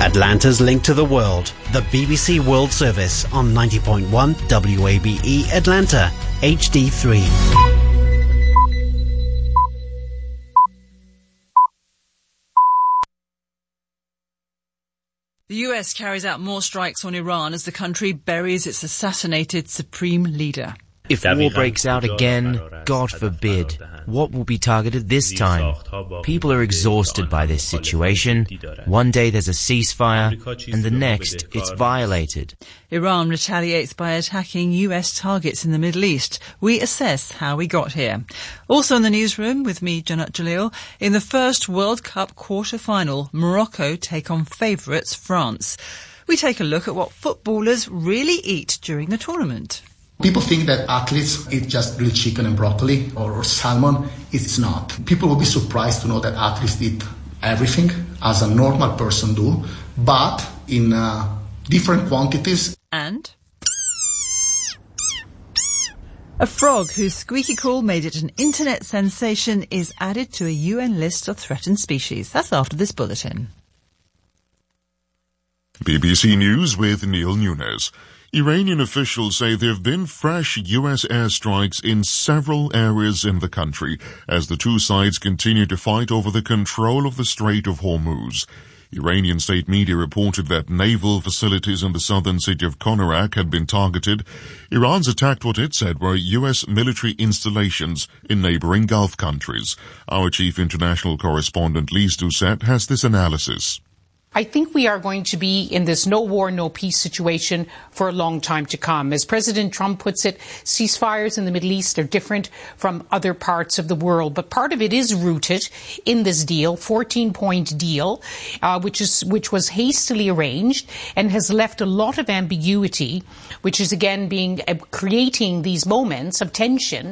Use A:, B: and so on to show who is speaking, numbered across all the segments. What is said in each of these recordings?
A: Atlanta's link to the world, the BBC World Service on 90.1 WABE Atlanta, HD3.
B: The US carries out more strikes on Iran as the country buries its assassinated supreme leader.
C: If war breaks out again, God forbid, what will be targeted this time? People are exhausted by this situation. One day there's a ceasefire, and the next it's violated.
B: Iran retaliates by attacking US targets in the Middle East. We assess how we got here. Also in the newsroom with me, Janat Jalil, in the first World Cup quarter-final, Morocco take on favourites France. We take a look at what footballers really eat during the tournament.
D: People think that athletes eat just grilled chicken and broccoli or salmon. It's not. People will be surprised to know that athletes eat everything as a normal person do, but in different quantities.
B: And a frog whose squeaky call made it an internet sensation is added to a UN list of threatened species. That's after this bulletin.
E: BBC News with Neil Nunes. Iranian officials say there have been fresh U.S. airstrikes in several areas in the country as the two sides continue to fight over the control of the Strait of Hormuz. Iranian state media reported that naval facilities in the southern city of Konarak had been targeted. Iran's attacked what it said were U.S. military installations in neighboring Gulf countries. Our chief international correspondent Lise Doucette has this analysis.
F: I think we are going to be in this no war, no peace situation for a long time to come. As President Trump puts it, ceasefires in the Middle East are different from other parts of the world. But part of it is rooted in this deal, 14-point deal, which was hastily arranged and has left a lot of ambiguity, which is again creating these moments of tension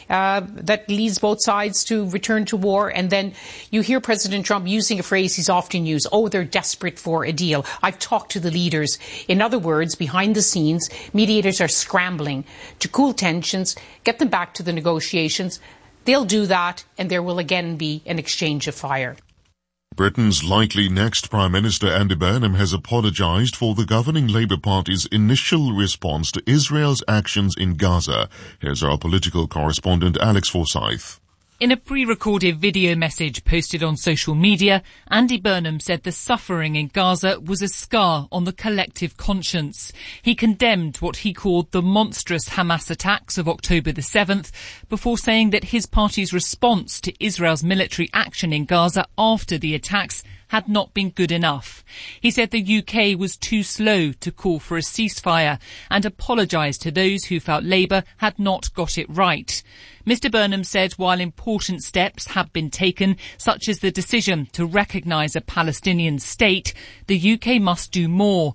F: that leads both sides to return to war. And then you hear President Trump using a phrase he's often used, they're desperate for a deal. I've talked to the leaders. In other words, behind the scenes, mediators are scrambling to cool tensions, get them back to the negotiations. They'll do that, and there will again be an exchange of fire.
E: Britain's likely next Prime Minister Andy Burnham has apologised for the governing Labour Party's initial response to Israel's actions in Gaza. Here's our political correspondent Alex Forsyth.
G: In a pre-recorded video message posted on social media, Andy Burnham said the suffering in Gaza was a scar on the collective conscience. He condemned what he called the monstrous Hamas attacks of October the 7th, before saying that his party's response to Israel's military action in Gaza after the attacks had not been good enough. He said the UK was too slow to call for a ceasefire and apologised to those who felt Labour had not got it right. Mr Burnham said while important steps have been taken, such as the decision to recognise a Palestinian state, the UK must do more.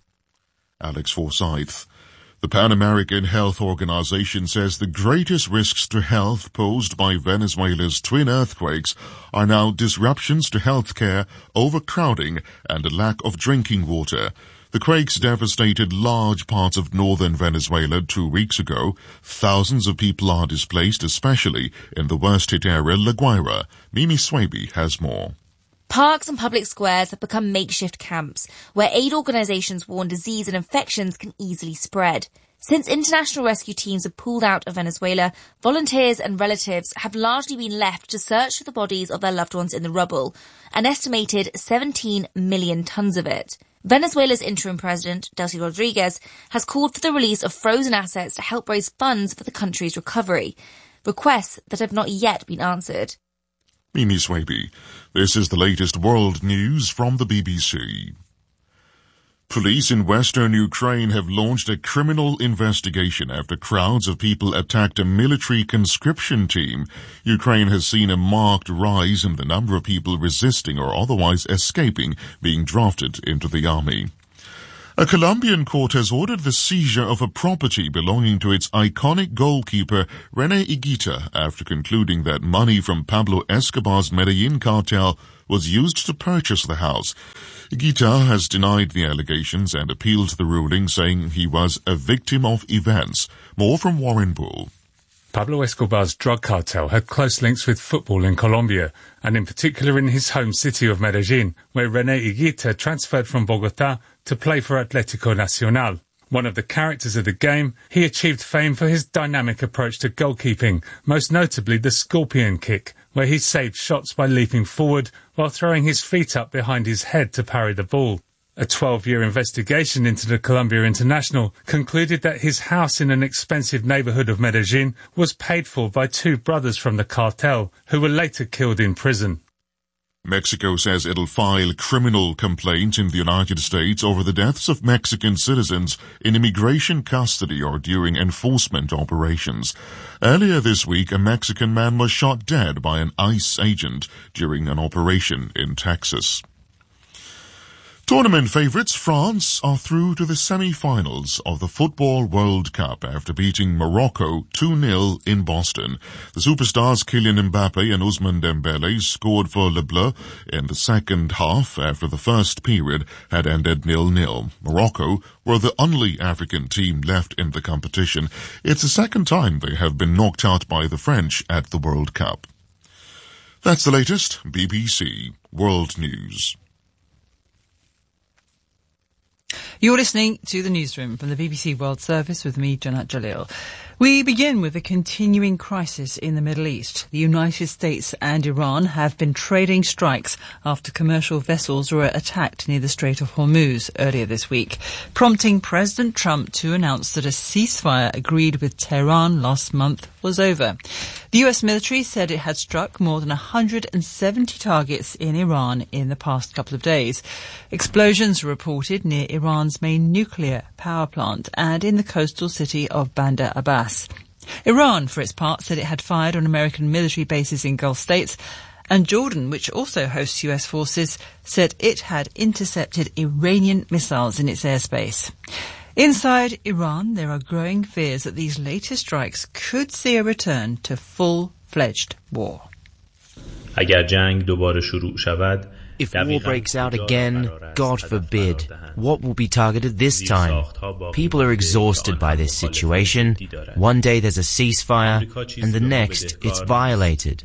E: Alex Forsyth. The Pan American Health Organization says the greatest risks to health posed by Venezuela's twin earthquakes are now disruptions to healthcare, overcrowding, and a lack of drinking water. The quakes devastated large parts of northern Venezuela 2 weeks ago. Thousands of people are displaced, especially in the worst-hit area, La Guaira. Mimi Swaby has more.
H: Parks and public squares have become makeshift camps where aid organisations warn disease and infections can easily spread. Since international rescue teams have pulled out of Venezuela, volunteers and relatives have largely been left to search for the bodies of their loved ones in the rubble, an estimated 17 million tonnes of it. Venezuela's interim president, Delcy Rodriguez, has called for the release of frozen assets to help raise funds for the country's recovery, requests that have not yet been answered.
E: Mimi Swaby. This is the latest world news from the BBC. Police in western Ukraine have launched a criminal investigation after crowds of people attacked a military conscription team. Ukraine has seen a marked rise in the number of people resisting or otherwise escaping being drafted into the army. A Colombian court has ordered the seizure of a property belonging to its iconic goalkeeper, René Higuita, after concluding that money from Pablo Escobar's Medellin cartel was used to purchase the house. Higuita has denied the allegations and appealed the ruling, saying he was a victim of events. More from Warren Bull.
I: Pablo Escobar's drug cartel had close links with football in Colombia, and in particular in his home city of Medellin, where René Higuita transferred from Bogotá to play for Atlético Nacional. One of the characters of the game, he achieved fame for his dynamic approach to goalkeeping, most notably the scorpion kick, where he saved shots by leaping forward while throwing his feet up behind his head to parry the ball. A 12-year investigation into the Colombia International concluded that his house in an expensive neighborhood of Medellin was paid for by two brothers from the cartel, who were later killed in prison.
E: Mexico says it'll file criminal complaints in the United States over the deaths of Mexican citizens in immigration custody or during enforcement operations. Earlier this week, a Mexican man was shot dead by an ICE agent during an operation in Texas. Tournament favourites France are through to the semi-finals of the Football World Cup after beating Morocco 2-0 in Boston. The superstars Kylian Mbappe and Ousmane Dembele scored for Le Bleu in the second half after the first period had ended 0-0. Morocco were the only African team left in the competition. It's the second time they have been knocked out by the French at the World Cup. That's the latest BBC World News.
B: You're listening to the newsroom from the BBC World Service with me, Janat Jalil. We begin with a continuing crisis in the Middle East. The United States and Iran have been trading strikes after commercial vessels were attacked near the Strait of Hormuz earlier this week, prompting President Trump to announce that a ceasefire agreed with Tehran last month was over. The US military said it had struck more than 170 targets in Iran in the past couple of days. Explosions were reported near Iran's main nuclear power plant and in the coastal city of Bandar Abbas. Iran, for its part, said it had fired on American military bases in Gulf states, and Jordan, which also hosts US forces, said it had intercepted Iranian missiles in its airspace. Inside Iran, there are growing fears that these latest strikes could see a return to full-fledged war.
J: اگر جنگ دوباره شروع شود
C: If war breaks out again, God forbid, what will be targeted this time? People are exhausted by this situation. One day there's a ceasefire, and the next it's violated.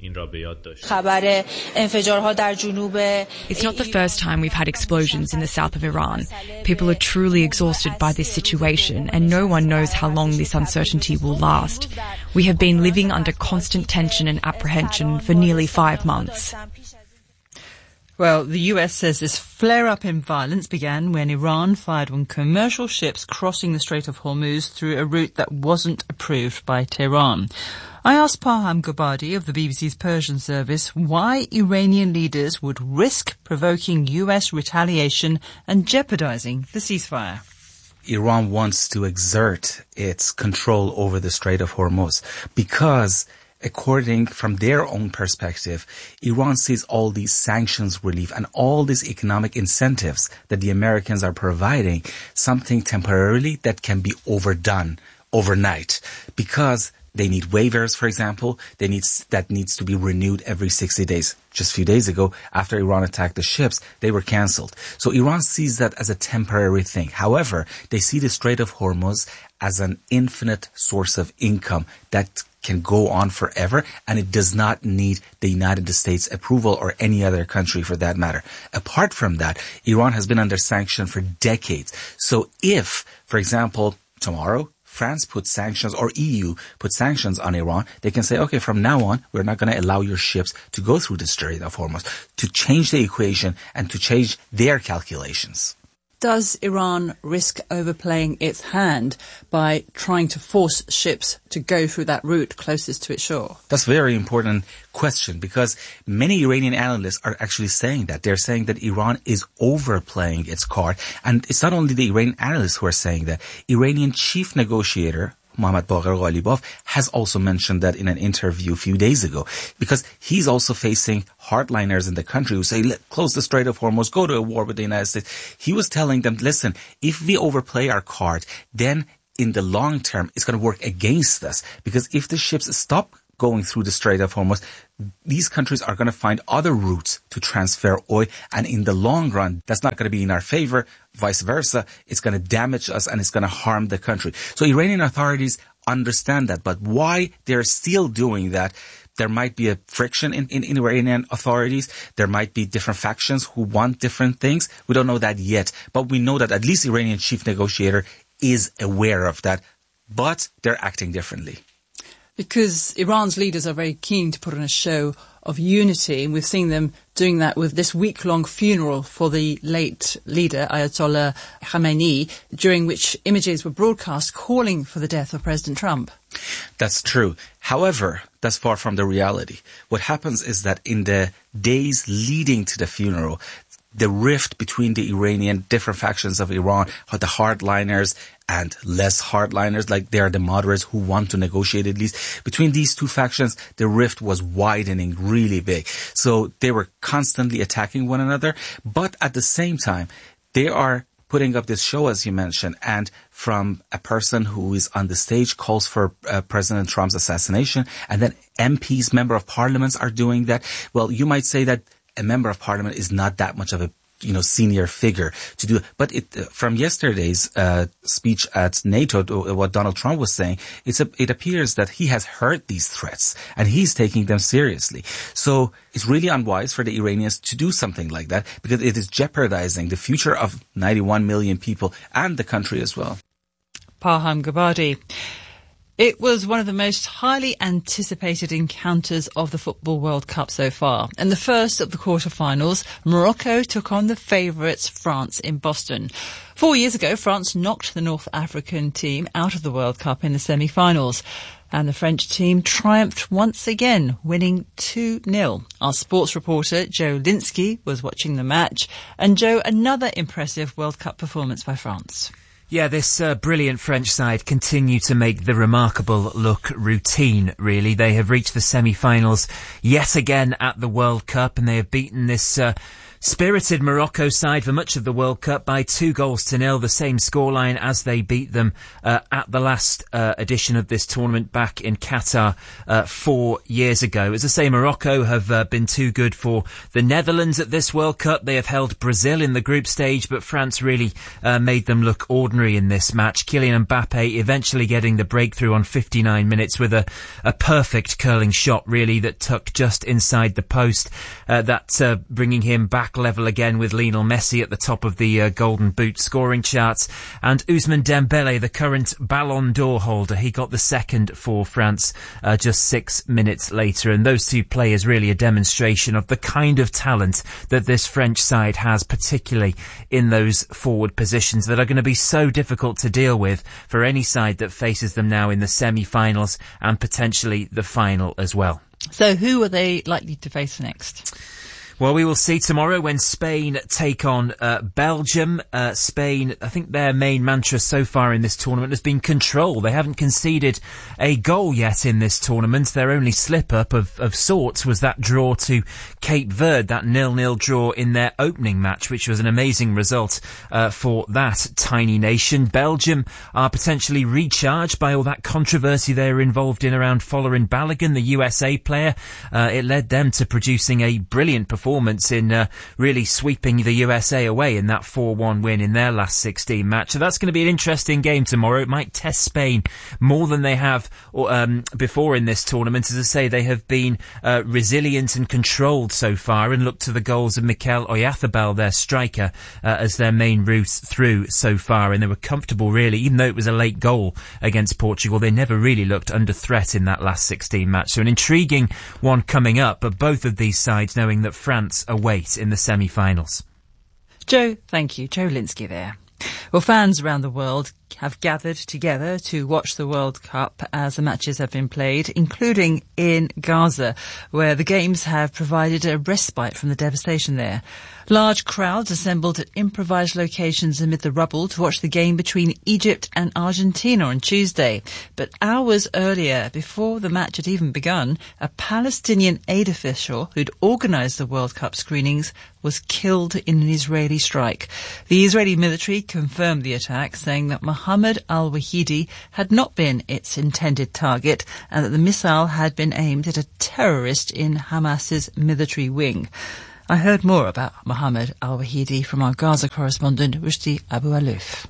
K: It's not the first time we've had explosions in the south of Iran. People are truly exhausted by this situation, and no one knows how long this uncertainty will last. We have been living under constant tension and apprehension for nearly 5 months.
B: Well, the US says this flare-up in violence began when Iran fired on commercial ships crossing the Strait of Hormuz through a route that wasn't approved by Tehran. I asked Parham Gobadi of the BBC's Persian service why Iranian leaders would risk provoking US retaliation and jeopardizing the ceasefire.
L: Iran wants to exert its control over the Strait of Hormuz because, according from their own perspective, Iran sees all these sanctions relief and all these economic incentives that the Americans are providing something temporarily that can be overdone overnight, because they need waivers, for example, that needs to be renewed every 60 days. Just a few days ago, after Iran attacked the ships, they were cancelled. So Iran sees that as a temporary thing. However, they see the Strait of Hormuz as an infinite source of income that can go on forever, and it does not need the United States approval or any other country for that matter. Apart from that, Iran has been under sanction for decades. So if, for example, tomorrow, France puts sanctions or EU puts sanctions on Iran, they can say, okay, from now on, we're not going to allow your ships to go through the Strait of Hormuz, to change the equation and to change their calculations.
B: Does Iran risk overplaying its hand by trying to force ships to go through that route closest to its shore?
L: That's a very important question, because many Iranian analysts are actually saying that. They're saying that Iran is overplaying its card. And it's not only the Iranian analysts who are saying that. Iranian chief negotiator Mohammad Baqir Ghalibaf has also mentioned that in an interview a few days ago, because he's also facing hardliners in the country who say, close the Strait of Hormuz, go to a war with the United States. He was telling them, listen, if we overplay our card, then in the long term, it's going to work against us, because if the ships stop going through the Strait of Hormuz, these countries are going to find other routes to transfer oil, and in the long run, that's not going to be in our favor. Vice versa, it's going to damage us and it's going to harm the country. So Iranian authorities understand that. But why they're still doing that, there might be a friction in Iranian authorities. There might be different factions who want different things. We don't know that yet. But we know that at least Iranian chief negotiator is aware of that. But they're acting differently.
B: Because Iran's leaders are very keen to put on a show of unity, and we've seen them doing that with this week-long funeral for the late leader, Ayatollah Khamenei, during which images were broadcast calling for the death of President Trump.
L: That's true. However, that's far from the reality. What happens is that in the days leading to the funeral, the rift between the Iranian different factions of Iran, the hardliners and less hardliners, like they are the moderates who want to negotiate at least. Between these two factions, the rift was widening really big. So they were constantly attacking one another. But at the same time, they are putting up this show, as you mentioned, and from a person who is on the stage calls for President Trump's assassination, and then MPs, member of parliaments, are doing that. Well, you might say that a member of parliament is not that much of a senior figure to do it. But from yesterday's speech at NATO, what Donald Trump was saying, it appears that he has heard these threats and he's taking them seriously. So it's really unwise for the Iranians to do something like that, because it is jeopardizing the future of 91 million people and the country as well.
B: Parham Gabadi. It was one of the most highly anticipated encounters of the Football World Cup so far. In the first of the quarter-finals, Morocco took on the favourites France in Boston. 4 years ago, France knocked the North African team out of the World Cup in the semi-finals. And the French team triumphed once again, winning 2-0. Our sports reporter, Joe Linsky, was watching the match. And Joe, another impressive World Cup performance by France.
C: Yeah, this brilliant French side continue to make the remarkable look routine, really. They have reached the semi-finals yet again at the World Cup, and they have beaten this spirited Morocco side for much of the World Cup by 2-0, the same scoreline as they beat them at the last edition of this tournament back in Qatar 4 years ago. As I say, Morocco have been too good for the Netherlands at this World Cup. They have held Brazil in the group stage, but France really made them look ordinary in this match. Kylian Mbappe eventually getting the breakthrough on 59 minutes with a perfect curling shot, really, that tucked just inside the post, bringing him back level again with Lionel Messi at the top of the Golden Boot scoring charts. And Ousmane Dembele, the current Ballon d'Or holder, he got the second for France just 6 minutes later. And those two players really a demonstration of the kind of talent that this French side has, particularly in those forward positions that are going to be so difficult to deal with for any side that faces them now in the semi-finals and potentially the final as well.
B: So who are they likely to face next?
C: Well, we will see tomorrow when Spain take on Belgium. Spain, I think their main mantra so far in this tournament has been control. They haven't conceded a goal yet in this tournament. Their only slip-up of sorts was that draw to Cape Verde, that 0-0 draw in their opening match, which was an amazing result for that tiny nation. Belgium are potentially recharged by all that controversy they were involved in around Folarin Balogun, the USA player. It led them to producing a brilliant performance in really sweeping the USA away in that 4-1 win in their last 16 match. So that's going to be an interesting game tomorrow. It might test Spain more than they have before in this tournament. As I say, they have been resilient and controlled so far and look to the goals of Mikel Oyarzabal, their striker, as their main route through so far. And they were comfortable, really, even though it was a late goal against Portugal. They never really looked under threat in that last 16 match. So an intriguing one coming up, but both of these sides knowing that France await in the semi-finals.
B: Joe, thank you. Joe Linsky there. Well, fans around the world have gathered together to watch the World Cup as the matches have been played, including in Gaza, where the games have provided a respite from the devastation there. Large crowds assembled at improvised locations amid the rubble to watch the game between Egypt and Argentina on Tuesday. But hours earlier, before the match had even begun, a Palestinian aid official who'd organised the World Cup screenings was killed in an Israeli strike. The Israeli military confirmed the attack, saying that Mohammed al-Wahidi had not been its intended target and that the missile had been aimed at a terrorist in Hamas's military wing. I heard more about Mohammed al-Wahidi from our Gaza correspondent, Rushdie Abu Alouf.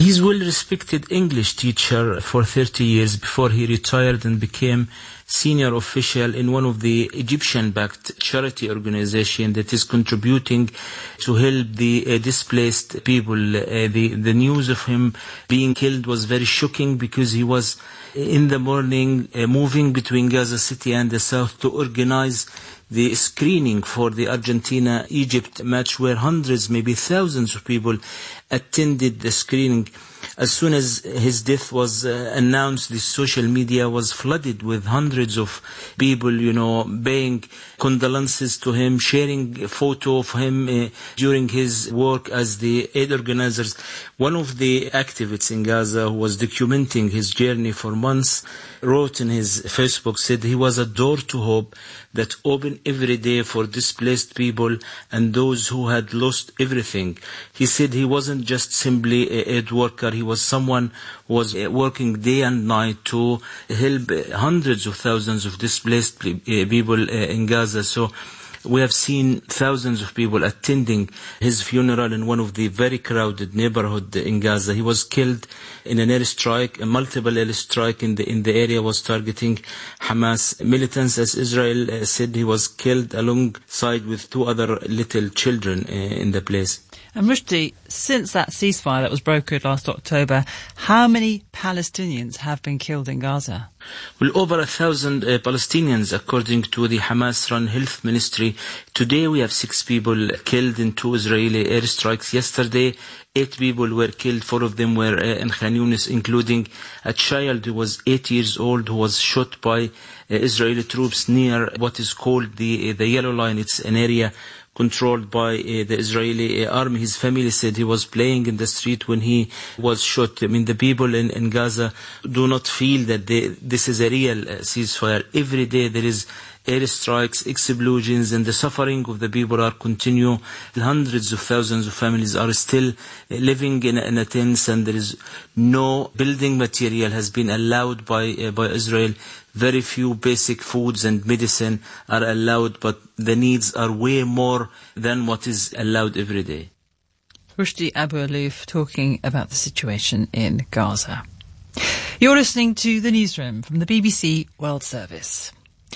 M: He's a well-respected English teacher for 30 years before he retired and became senior official in one of the Egyptian-backed charity organization that is contributing to help the displaced people. The news of him being killed was very shocking because he was in the morning moving between Gaza City and the south to organize the screening for the Argentina-Egypt match where hundreds, maybe thousands of people attended the screening. As soon as his death was announced, the social media was flooded with hundreds of people, paying condolences to him, sharing a photo of him during his work as the aid organizers. One of the activists in Gaza who was documenting his journey for months wrote in his Facebook, said he was a door to hope that opened every day for displaced people and those who had lost everything. He said he wasn't just simply an aid worker, he was someone who was working day and night to help hundreds of thousands of displaced people in Gaza. So we have seen thousands of people attending his funeral in one of the very crowded neighborhoods in Gaza. He was killed in an airstrike. A multiple airstrike in the area was targeting Hamas militants. As Israel said, he was killed alongside with two other little children in the place.
B: And Rushdie, since that ceasefire that was brokered last October, how many Palestinians have been killed in Gaza?
M: Well, over 1,000 Palestinians, according to the Hamas-run health ministry. Today we have 6 people killed in 2 Israeli airstrikes. Yesterday, 8 people were killed. 4 of them were in Khan Yunis, including a child who was 8 years old who was shot by Israeli troops near what is called the Yellow Line. It's an area controlled by the Israeli army. His family said he was playing in the street when he was shot. I mean, the people in Gaza do not feel that this is a real ceasefire. Every day there is airstrikes, explosions, and the suffering of the people are continue. Hundreds of thousands of families are still living in a tents, and there is no building material has been allowed by Israel. Very few basic foods and medicine are allowed, but the needs are way more than what is allowed every day.
B: Rushdie Abu-Alouf talking about the situation in Gaza. You're listening to The Newsroom from the BBC World Service.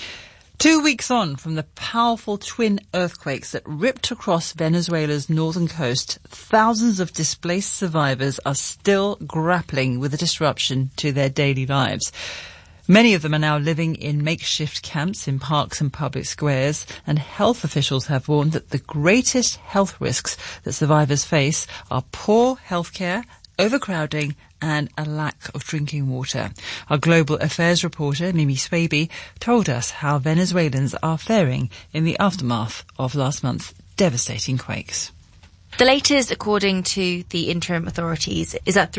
B: 2 weeks on from the powerful twin earthquakes that ripped across Venezuela's northern coast, thousands of displaced survivors are still grappling with the disruption to their daily lives. Many of them are now living in makeshift camps in parks and public squares, and health officials have warned that the greatest health risks that survivors face are poor healthcare, overcrowding and a lack of drinking water. Our global affairs reporter, Mimi Swaby, told us how Venezuelans are faring in the aftermath of last month's devastating quakes.
H: The latest, according to the interim authorities, is that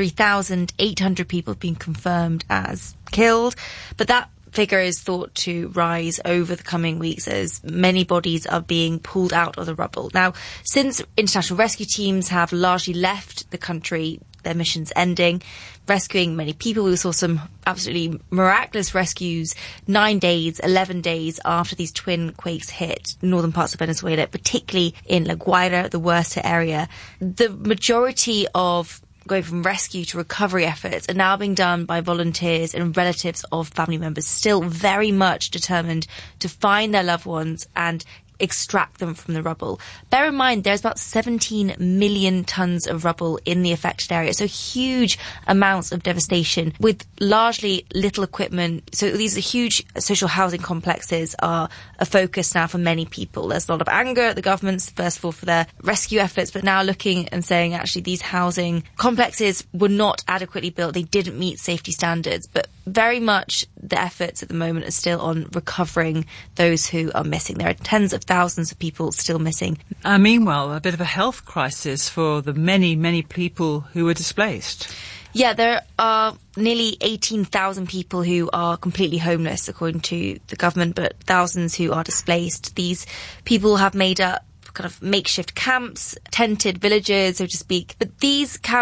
H: 3,800 people have been confirmed as killed, but that figure is thought to rise over the coming weeks as many bodies are being pulled out of the rubble. Now, since international rescue teams have largely left the country, their missions ending, rescuing many people. We saw some absolutely miraculous rescues 9 days, 11 days after these twin quakes hit northern parts of Venezuela, particularly in La Guaira, the worst hit area. The majority of going from rescue to recovery efforts are now being done by volunteers and relatives of family members, still very much determined to find their loved ones and extract them from the rubble. Bear in mind, there's about 17 million tons of rubble in the affected area, so huge amounts of devastation with largely little equipment. So these huge social housing complexes are a focus now for many people. There's a lot of anger at the governments, first of all, for their rescue efforts, but now looking and saying actually these housing complexes were not adequately built. They didn't meet safety standards, but very much the efforts at the moment are still on recovering those who are missing. There are tens of thousands of people still missing.
B: Meanwhile, a bit of a health crisis for the many, many people who were displaced.
H: Yeah, there are nearly 18,000 people who are completely homeless, according to the government, but thousands who are displaced. These people have made up kind of makeshift camps, tented villages, so to speak. But these camps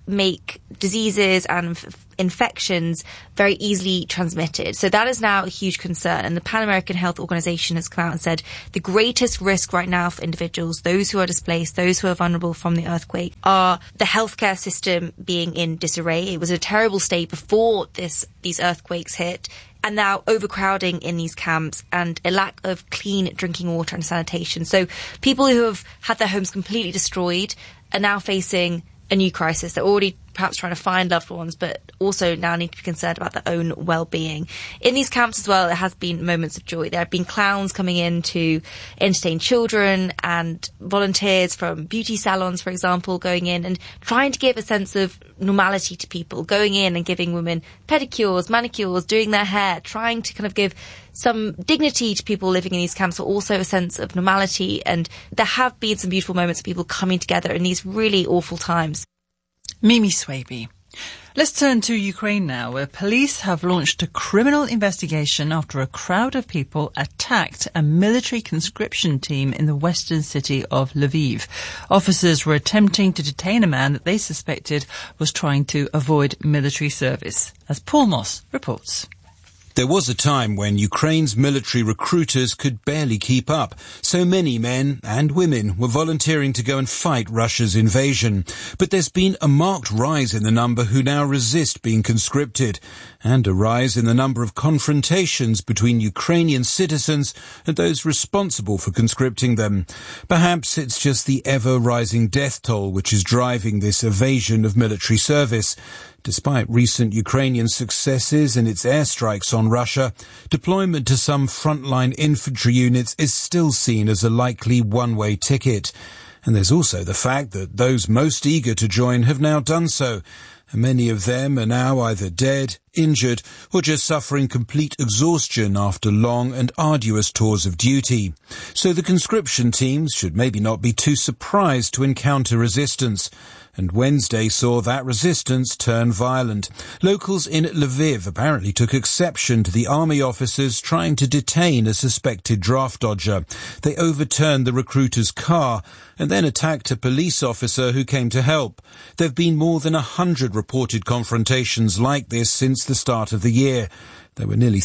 H: make diseases and infections very easily transmitted. So that is now a huge concern. And the Pan American Health Organization has come out and said the greatest risk right now for individuals, those who are displaced, those who are vulnerable from the earthquake, are the healthcare system being in disarray. It was a terrible state before these earthquakes hit. And now overcrowding in these camps and a lack of clean drinking water and sanitation. So people who have had their homes completely destroyed are now facing a new crisis. They're already perhaps trying to find loved ones, but also now need to be concerned about their own well-being. In these camps as well, there has been moments of joy. There have been clowns coming in to entertain children and volunteers from beauty salons, for example, going in and trying to give a sense of normality to people, going in and giving women pedicures, manicures, doing their hair, trying to kind of give some dignity to people living in these camps, but also a sense of normality. And there have been some beautiful moments of people coming together in these really awful times.
B: Mimi Swaby. Let's turn to Ukraine now, where police have launched a criminal investigation after a crowd of people attacked a military conscription team in the western city of Lviv. Officers were attempting to detain a man that they suspected was trying to avoid military service, as Paul Moss reports.
N: There was a time when Ukraine's military recruiters could barely keep up. So many men and women were volunteering to go and fight Russia's invasion. But there's been a marked rise in the number who now resist being conscripted, and a rise in the number of confrontations between Ukrainian citizens and those responsible for conscripting them. Perhaps it's just the ever-rising death toll which is driving this evasion of military service. Despite recent Ukrainian successes in its airstrikes on Russia, deployment to some frontline infantry units is still seen as a likely one-way ticket. And there's also the fact that those most eager to join have now done so, and many of them are now either dead, injured, or just suffering complete exhaustion after long and arduous tours of duty. So the conscription teams should maybe not be too surprised to encounter resistance. And Wednesday saw that resistance turn violent. Locals in Lviv apparently took exception to the army officers trying to detain a suspected draft dodger. They overturned the recruiter's car and then attacked a police officer who came to help. There have been more than 100 reported confrontations like this since the start of the year. There were nearly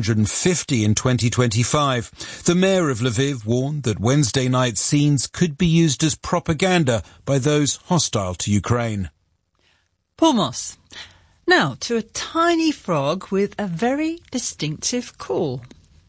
N: 350 in 2025. The mayor of Lviv warned that Wednesday night scenes could be used as propaganda by those hostile to Ukraine.
B: Paul Moss. Now to a tiny frog with a very distinctive call.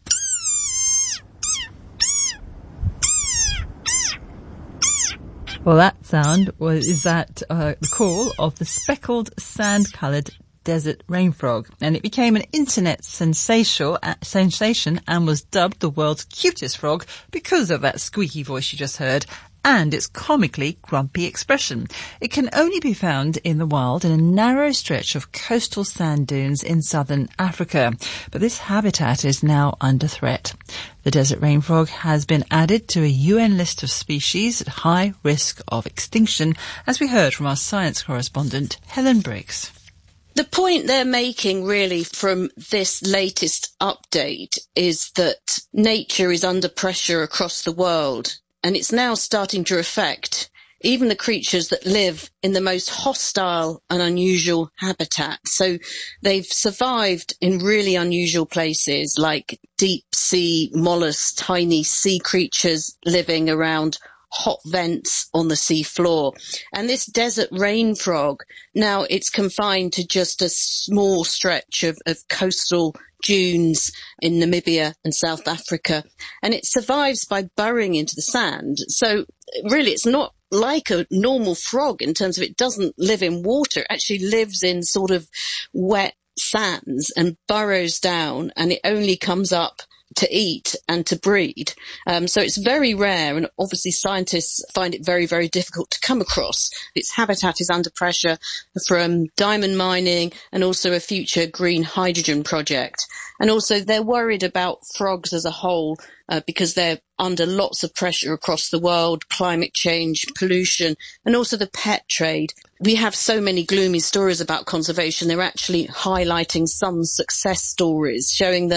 B: Well, that sound is the call of the speckled sand-coloured desert rain frog, and it became an internet sensation and was dubbed the world's cutest frog because of that squeaky voice you just heard and its comically grumpy expression. It can only be found in the wild in a narrow stretch of coastal sand dunes in southern Africa, but this habitat is now under threat. The desert rain frog has been added to a UN list of species at high risk of extinction, as we heard from our science correspondent Helen Briggs.
O: The point they're making really from this latest update is that nature is under pressure across the world, and it's now starting to affect even the creatures that live in the most hostile and unusual habitats. So they've survived in really unusual places like deep sea mollusks, tiny sea creatures living around hot vents on the sea floor. And this desert rain frog, now it's confined to just a small stretch of coastal dunes in Namibia and South Africa. And it survives by burrowing into the sand. So really it's not like a normal frog in terms of it doesn't live in water. It actually lives in sort of wet sands and burrows down, and it only comes up to eat and to breed. So it's very rare, and obviously scientists find it very, very difficult to come across. Its habitat is under pressure from diamond mining and also a future green hydrogen project. And also they're worried about frogs as a whole because they're under lots of pressure across the world, climate change, pollution, and also the pet trade. We have so many gloomy stories about conservation. They're actually highlighting some success stories showing that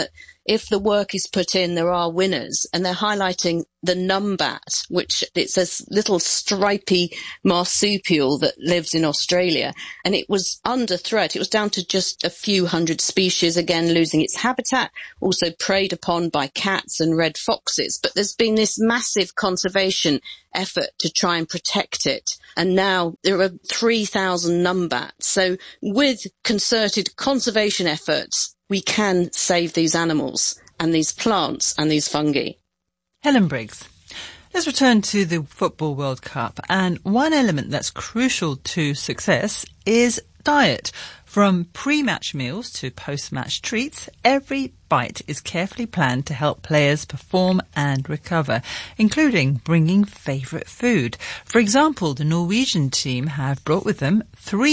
O: if the work is put in, there are winners, and they're highlighting the numbat, which it's this little stripy marsupial that lives in Australia, and it was under threat. It was down to just a few hundred species, again losing its habitat, also preyed upon by cats and red foxes. But there's been this massive conservation effort to try and protect it, and now there are 3,000 numbats. So with concerted conservation efforts, we can save these animals and these plants and these fungi.
B: Helen Briggs. Let's return to the Football World Cup, and one element that's crucial to success is diet. From pre-match meals to post-match treats, every bite is carefully planned to help players perform and recover, including bringing favourite food. For example, the Norwegian team have brought with them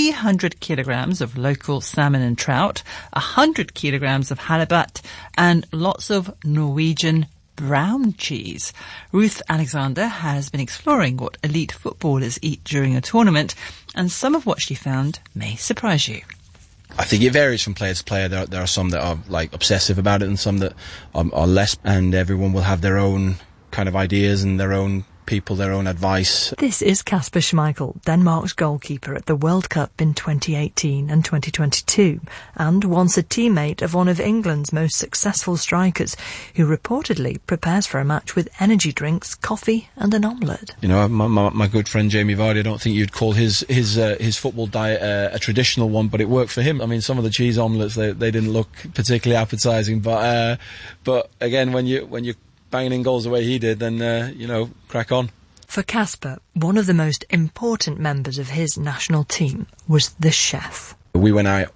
B: 300 kilograms of local salmon and trout, 100 kilograms of halibut, and lots of Norwegian brown cheese. Ruth Alexander has been exploring what elite footballers eat during a tournament, and some of what she found may surprise you.
P: I think it varies from player to player. There are some that are like obsessive about it and some that are less, and everyone will have their own kind of ideas and their own people, their own advice.
Q: This is Kasper Schmeichel, Denmark's goalkeeper at the World Cup in 2018 and 2022, and once a teammate of one of England's most successful strikers, who reportedly prepares for a match with energy drinks, coffee and an omelette.
P: You know, my good friend Jamie Vardy, I don't think you'd call his football diet a traditional one, but it worked for him. I mean, some of the cheese omelettes, they didn't look particularly appetising, but again, when you're banging in goals the way he did, then, crack on.
Q: For Kasper, one of the most important members of his national team was the chef.
P: We went out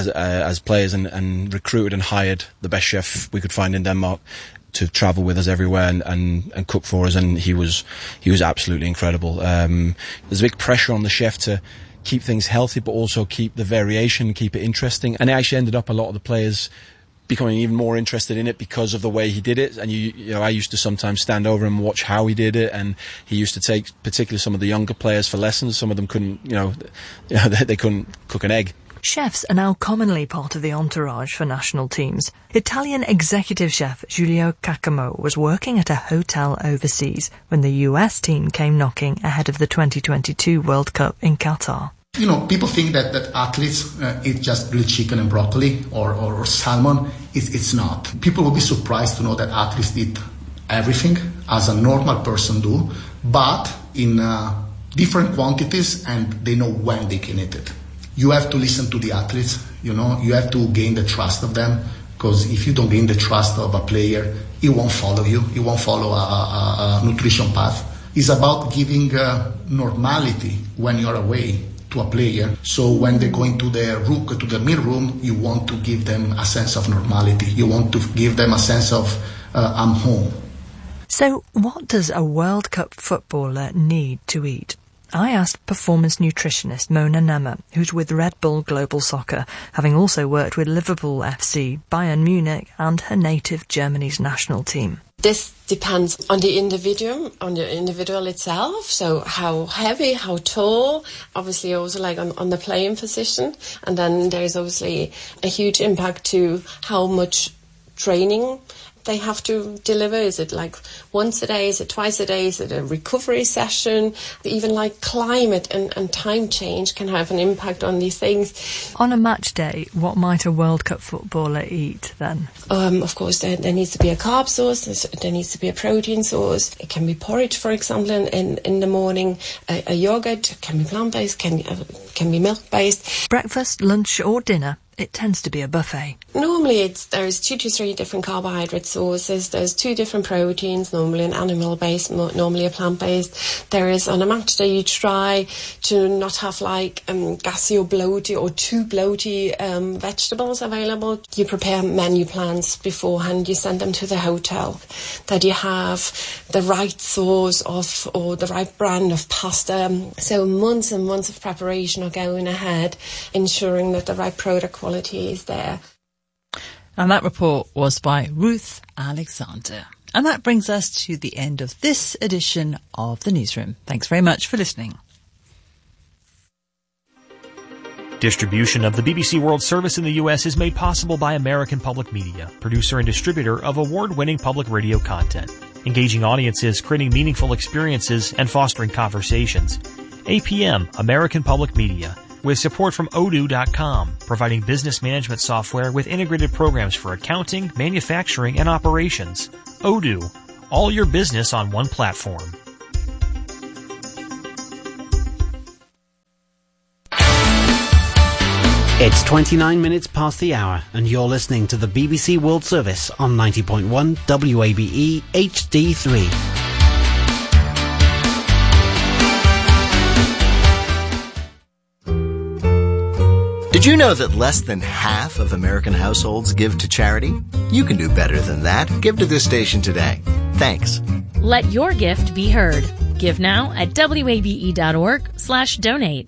P: as players and recruited and hired the best chef we could find in Denmark to travel with us everywhere and cook for us, and he was absolutely incredible. There's a big pressure on the chef to keep things healthy, but also keep the variation, keep it interesting. And it actually ended up a lot of the players becoming even more interested in it because of the way he did it. And I used to sometimes stand over and watch how he did it, and he used to take particularly some of the younger players for lessons. Some of them couldn't, they couldn't cook an egg.
Q: Chefs are now commonly part of the entourage for national teams. Italian executive chef Giulio Caccamo was working at a hotel overseas when the US team came knocking ahead of the 2022 World Cup in Qatar.
D: People think that athletes eat just grilled chicken and broccoli or salmon. It's not. People will be surprised to know that athletes eat everything, as a normal person do, but in different quantities, and they know when they can eat it. You have to listen to the athletes, you have to gain the trust of them, because if you don't gain the trust of a player, he won't follow you, he won't follow a nutrition path. It's about giving normality when you're away to a player. So when they go into the meal room, you want to give them a sense of normality. You want to give them a sense of I'm home.
Q: So what does a World Cup footballer need to eat? I asked performance nutritionist Mona Nemmer, who's with Red Bull Global Soccer, having also worked with Liverpool FC, Bayern Munich and her native Germany's national team.
R: This depends on the individual itself. So how heavy, how tall, obviously also like on the playing position. And then there's obviously a huge impact to how much training they have to deliver. Is it like once a day? Is it twice a day? Is it a recovery session? Even like climate and time change can have an impact on these things.
Q: On a match day, what might a World Cup footballer eat then?
R: Of course, there needs to be a carb source. There needs to be a protein source. It can be porridge, for example, in the morning. A yogurt can be plant-based, can be milk-based.
Q: Breakfast, lunch or dinner? It tends to be a buffet.
R: Normally there's 2 to 3 different carbohydrate sources. There's 2 different proteins, normally an animal-based, normally a plant-based. There is, on a match day, you try to not have like gassy or bloaty or too bloaty vegetables available. You prepare menu plans beforehand. You send them to the hotel. That you have the right sauce or the right brand of pasta. So months and months of preparation are going ahead, ensuring that the right product quality is there.
B: And that report was by Ruth Alexander. And that brings us to the end of this edition of The Newsroom. Thanks very much for listening.
S: Distribution of the BBC World Service in the U.S. is made possible by American Public Media, producer and distributor of award-winning public radio content, engaging audiences, creating meaningful experiences, and fostering conversations. APM, American Public Media, with support from Odoo.com, providing business management software with integrated programs for accounting, manufacturing, and operations. Odoo, all your business on one platform.
A: It's 29 minutes past the hour, and you're listening to the BBC World Service on 90.1 WABE HD3.
T: Did you know that less than half of American households give to charity? You can do better than that. Give to this station today. Thanks.
U: Let your gift be heard. Give now at wabe.org/donate.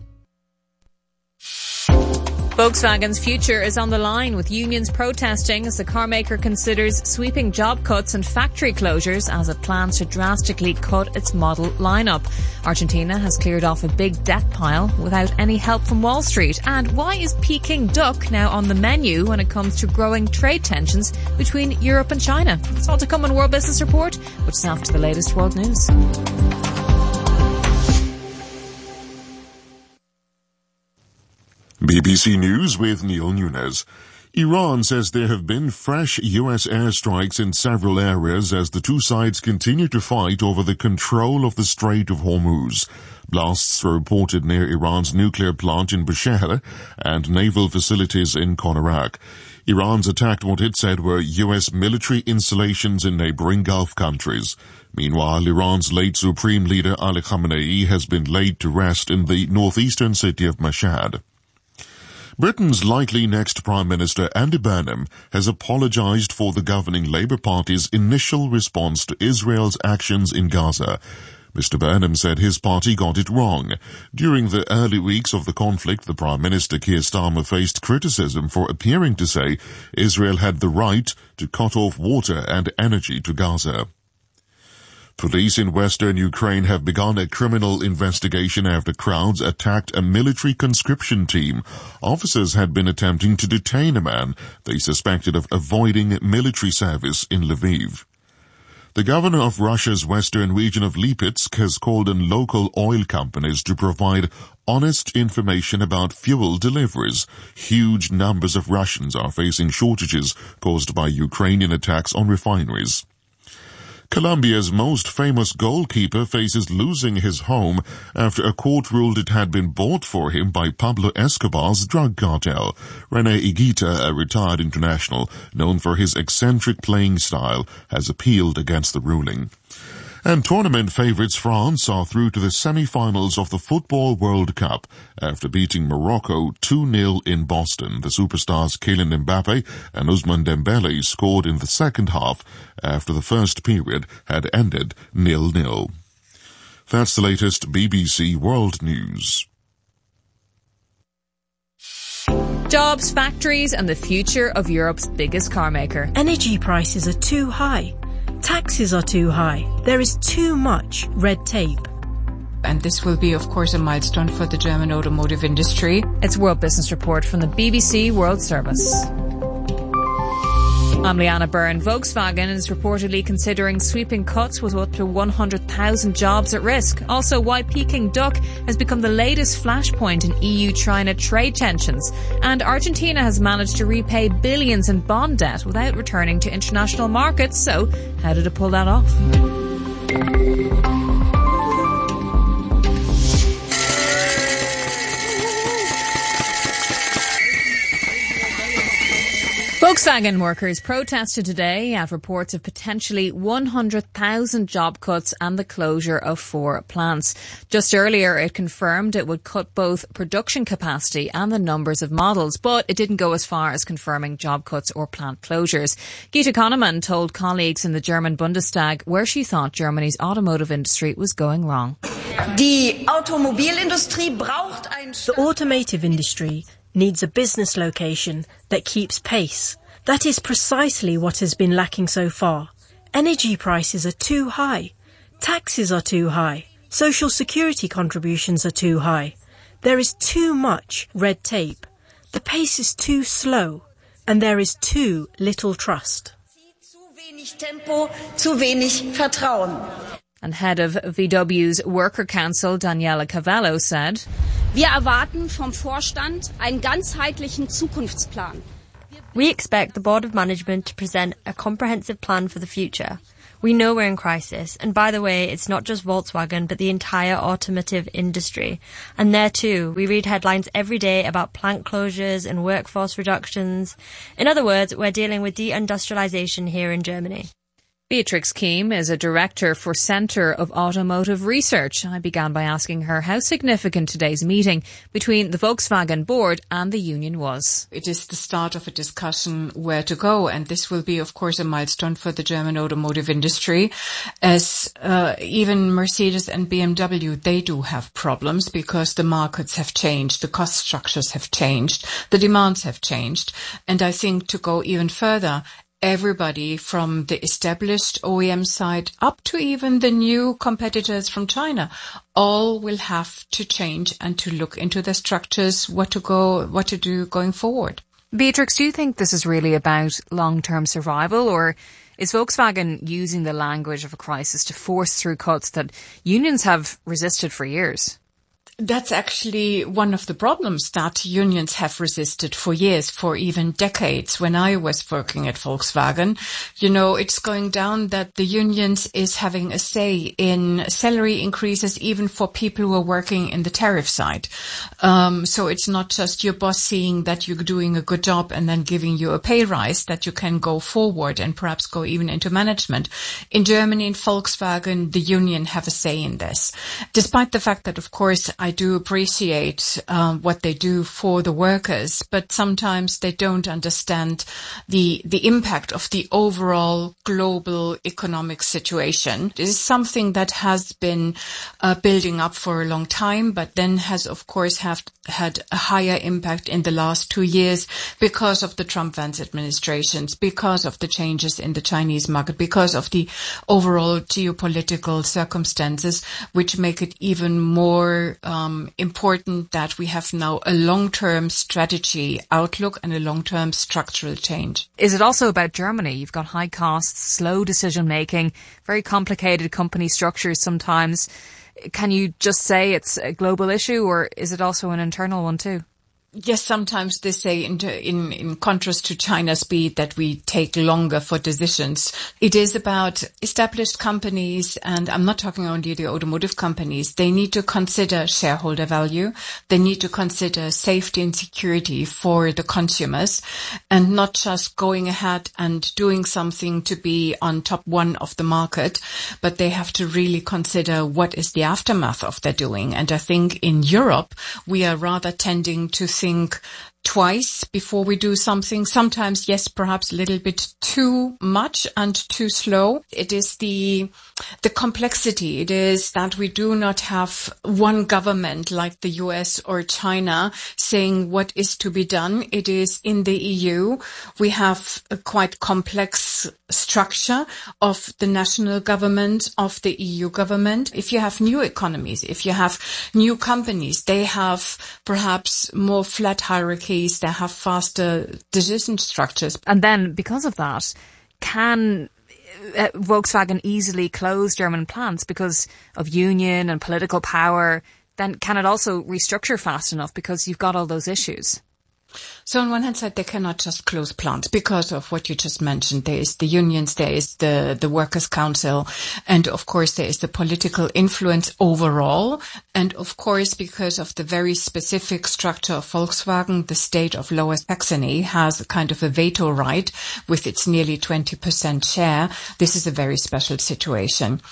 V: Volkswagen's future is on the line, with unions protesting as the carmaker considers sweeping job cuts and factory closures as it plans to drastically cut its model lineup. Argentina has cleared off a big debt pile without any help from Wall Street. And why is Peking duck now on the menu when it comes to growing trade tensions between Europe and China? It's all to come on World Business Report, which is after the latest world news.
E: BBC News with Neil Nunes. Iran says there have been fresh US airstrikes in several areas as the two sides continue to fight over the control of the Strait of Hormuz. Blasts were reported near Iran's nuclear plant in Bushehr and naval facilities in Konarak. Iran's attacked what it said were US military installations in neighboring Gulf countries. Meanwhile, Iran's late Supreme Leader Ali Khamenei has been laid to rest in the northeastern city of Mashhad. Britain's likely next Prime Minister, Andy Burnham, has apologized for the governing Labour Party's initial response to Israel's actions in Gaza. Mr. Burnham said his party got it wrong. During the early weeks of the conflict, the Prime Minister, Keir Starmer, faced criticism for appearing to say Israel had the right to cut off water and energy to Gaza. Police in western Ukraine have begun a criminal investigation after crowds attacked a military conscription team. Officers had been attempting to detain a man they suspected of avoiding military service in Lviv. The governor of Russia's western region of Lipetsk has called on local oil companies to provide honest information about fuel deliveries. Huge numbers of Russians are facing shortages caused by Ukrainian attacks on refineries. Colombia's most famous goalkeeper faces losing his home after a court ruled it had been bought for him by Pablo Escobar's drug cartel. René Higuita, a retired international known for his eccentric playing style, has appealed against the ruling. And tournament favourites France are through to the semi-finals of the Football World Cup after beating Morocco 2-0 in Boston. The superstars Kylian Mbappe and Ousmane Dembele scored in the second half after the first period had ended 0-0. That's the latest BBC World News.
V: Jobs, factories and the future of Europe's biggest carmaker.
W: Energy prices are too high. Taxes are too high. There is too much red tape.
F: And this will be, of course, a milestone for the German automotive industry.
V: It's World Business Report from the BBC World Service. I'm Liana Byrne. Volkswagen is reportedly considering sweeping cuts with up to 100,000 jobs at risk. Also, why Peking duck has become the latest flashpoint in EU-China trade tensions. And Argentina has managed to repay billions in bond debt without returning to international markets. So, how did it pull that off? Volkswagen workers protested today at reports of potentially 100,000 job cuts and the closure of 4 plants. Just earlier, it confirmed it would cut both production capacity and the numbers of models, but it didn't go as far as confirming job cuts or plant closures. Gita Kahneman told colleagues in the German Bundestag where she thought Germany's automotive industry was going wrong.
W: The automotive industry needs a business location that keeps pace. That is precisely what has been lacking so far. Energy prices are too high. Taxes are too high. Social security contributions are too high. There is too much red tape. The pace is too slow, and there is too little trust.
G: Tempo, zu wenig Vertrauen.
V: And head of VW's Worker Council, Daniela Cavallo, said,
G: Wir erwarten vom Vorstand einen ganzheitlichen Zukunftsplan.
I: We expect the Board of Management to present a comprehensive plan for the future. We know we're in crisis, and by the way, it's not just Volkswagen, but the entire automotive industry. And there too, we read headlines every day about plant closures and workforce reductions. In other words, we're dealing with deindustrialization here in Germany.
V: Beatrix Keem is a director for Centre of Automotive Research. I began by asking her how significant today's meeting between the Volkswagen board and the union was.
J: It is the start of a discussion where to go, and this will be, of course, a milestone for the German automotive industry, as even Mercedes and BMW, they do have problems because the markets have changed, the cost structures have changed, the demands have changed, and I think to go even further, everybody from the established OEM side up to even the new competitors from China all will have to change and to look into their structures, what to do going forward.
V: Beatrix, do you think this is really about long-term survival, or is Volkswagen using the language of a crisis to force through cuts that unions have resisted for years?
J: That's actually one of the problems that unions have resisted for years, for even decades. When I was working at Volkswagen, it's going down that the unions is having a say in salary increases even for people who are working in the tariff side. So it's not just your boss seeing that you're doing a good job and then giving you a pay rise that you can go forward and perhaps go even into management. In Germany, in Volkswagen, the union have a say in this. Despite the fact that, of course, I do appreciate what they do for the workers, but sometimes they don't understand the impact of the overall global economic situation. It is something that has been building up for a long time, but then has, of course, had a higher impact in the last 2 years because of the Trump-Vance administrations, because of the changes in the Chinese market, because of the overall geopolitical circumstances, which make it even more important that we have now a long-term strategy outlook and a long-term structural change.
V: Is it also about Germany? You've got high costs, slow decision-making, very complicated company structures sometimes. Can you just say it's a global issue, or is it also an internal one too?
J: Yes, sometimes they say in contrast to China's speed that we take longer for decisions. It is about established companies, and I'm not talking only the automotive companies. They need to consider shareholder value. They need to consider safety and security for the consumers, and not just going ahead and doing something to be on top one of the market, but they have to really consider what is the aftermath of their doing. And I think in Europe, we are rather tending to think twice before we do something. Sometimes, yes, perhaps a little bit too much and too slow. It is the complexity. It is that we do not have one government like the US or China saying what is to be done. It is in the EU. We have a quite complex structure of the national government, of the EU government. If you have new economies, if you have new companies, they have perhaps more flat hierarchies. They have faster decision structures.
V: And then, because of that, can Volkswagen easily close German plants because of union and political power? Then can it also restructure fast enough because you've got all those issues?
J: So on one hand side, they cannot just close plants because of what you just mentioned. There is the unions, there is the Workers' Council, and of course there is the political influence overall. And of course, because of the very specific structure of Volkswagen, the state of Lower Saxony has a kind of a veto right with its nearly 20% share. This is a very special situation.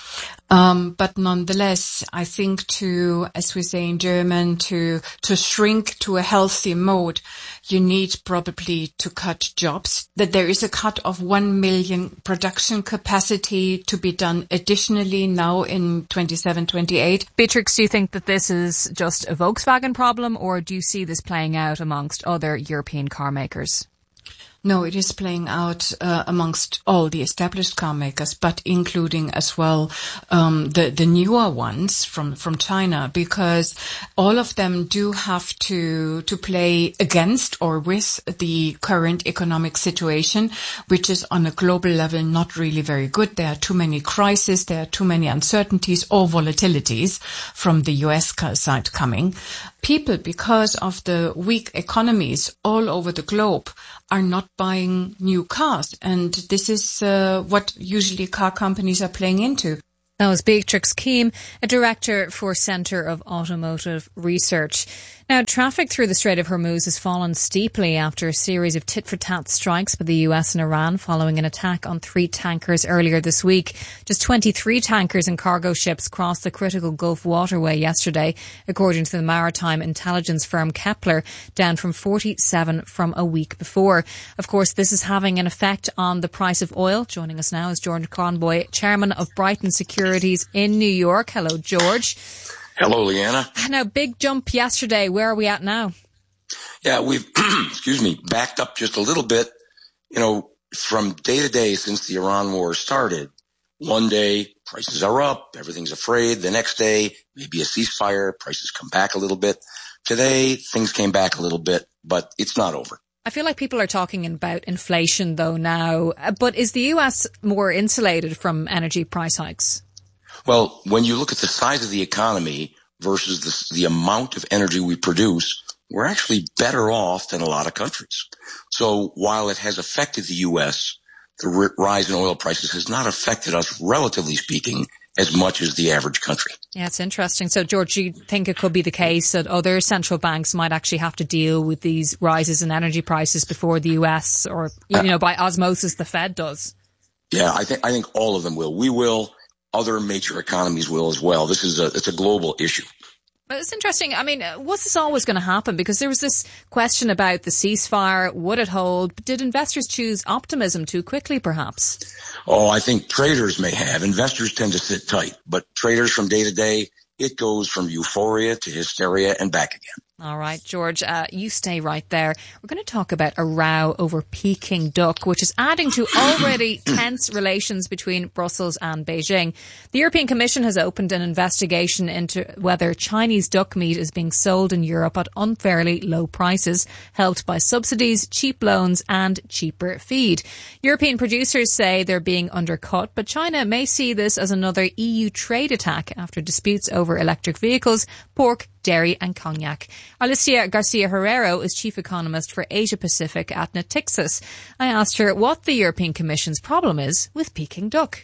J: But nonetheless, I think as we say in German, to shrink to a healthy mode, you need probably to cut jobs, that there is a cut of 1 million production capacity to be done additionally now in 27-28.
V: Beatrix, do you think that this is just a Volkswagen problem, or do you see this playing out amongst other European car makers?
J: No, it is playing out amongst all the established car makers, but including as well the newer ones from China, because all of them do have to play against or with the current economic situation, which is on a global level not really very good. There are too many crises, there are too many uncertainties or volatilities from the US side coming. People, because of the weak economies all over the globe, are not buying new cars. And this is what usually car companies are playing into.
V: That was Beatrix Keem, a director for Centre of Automotive Research. Now, traffic through the Strait of Hormuz has fallen steeply after a series of tit-for-tat strikes by the US and Iran following an attack on 3 tankers earlier this week. Just 23 tankers and cargo ships crossed the critical Gulf waterway yesterday, according to the maritime intelligence firm Kepler, down from 47 from a week before. Of course, this is having an effect on the price of oil. Joining us now is George Conboy, chairman of Brighton Securities in New York. Hello, George.
C: Hello, Leanna.
V: Now, big jump yesterday. Where are we at now?
C: Yeah, we've, backed up just a little bit, from day to day since the Iran war started. One day, prices are up, everything's afraid. The next day, maybe a ceasefire, prices come back a little bit. Today, things came back a little bit, but it's not over.
V: I feel like people are talking about inflation, though, now. But is the US more insulated from energy price hikes?
C: Well, when you look at the size of the economy versus the amount of energy we produce, we're actually better off than a lot of countries. So while it has affected the U.S., the rise in oil prices has not affected us, relatively speaking, as much as the average country.
V: Yeah, it's interesting. So, George, do you think it could be the case that other central banks might actually have to deal with these rises in energy prices before the U.S. or, by osmosis, the Fed does?
C: Yeah, I think all of them will. We will. Other major economies will as well. It's a global issue.
V: But it's interesting. I mean, was this always going to happen? Because there was this question about the ceasefire. Would it hold? Did investors choose optimism too quickly, perhaps?
C: Oh, I think traders may have. Investors tend to sit tight. But traders from day to day, it goes from euphoria to hysteria and back again.
V: All right, George, you stay right there. We're going to talk about a row over Peking duck, which is adding to already tense relations between Brussels and Beijing. The European Commission has opened an investigation into whether Chinese duck meat is being sold in Europe at unfairly low prices, helped by subsidies, cheap loans and cheaper feed. European producers say they're being undercut, but China may see this as another EU trade attack after disputes over electric vehicles, pork, dairy and cognac. Alicia Garcia-Herrero is chief economist for Asia Pacific at Natixis. I asked her what the European Commission's problem is with Peking duck.